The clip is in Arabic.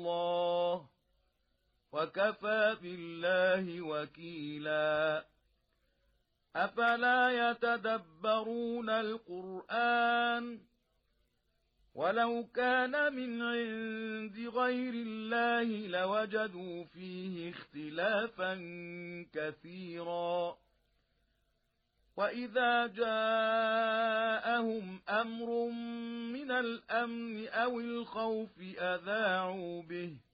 اللَّهَ وَكَفَى بِاللَّهِ وَكِيلًا أَفَلَا يَتَدَبَّرُونَ الْقُرْآنَ وَلَوْ كَانَ مِنْ عِندِ غَيْرِ اللَّهِ لَوَجَدُوا فِيهِ اخْتِلَافًا كَثِيرًا وَإِذَا جَاءَهُمْ أَمْرٌ مِنَ الْأَمْنِ أَوِ الْخَوْفِ أَذَاعُوا بِهِ